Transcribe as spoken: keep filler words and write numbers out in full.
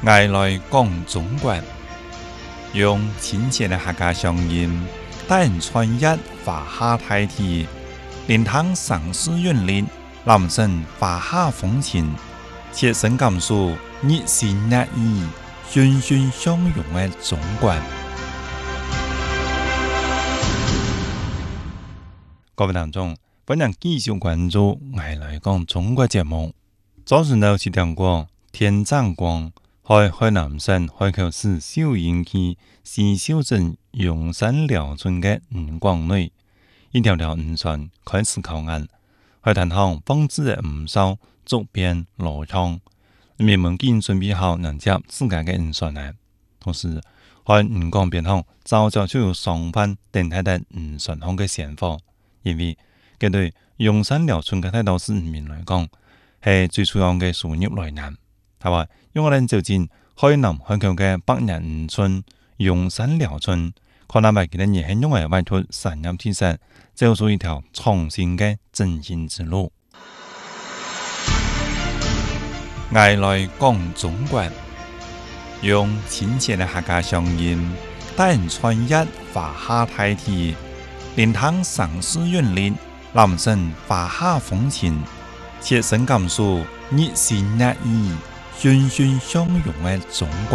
爱来讲中国，用亲切的客家乡音，带人穿越华夏大地，聆听城市韵律，感受华夏风情，切身感受热情热意、欣欣向荣的中国。各位听众，本人继续关注《爱来讲中国》节目。早上六七点过，天将光，在海南省海口市小营区西秀镇永山寮村的五广内，一条条渔船开始靠岸，海滩上放置的唔少竹编罗窗，人民们已准备好迎接自家的渔船了。同时，在五广边上早早就有双番等待在渔船上的鲜花，因为佢对永山寮村嘅大多数渔民来讲，係最主要嘅收入來源。他話，用我哋就近海南海口嘅百年漁村永山寮村，可能為佢哋年輕用嚟為脱產業提升，走出一條創新嘅振興之路。愛來講中國，用親切嘅客家鄉音，帶人穿越華夏大地，聆聽城市韻律，感受華夏風情，切身感受熱情熱意、欣欣向榮的中國。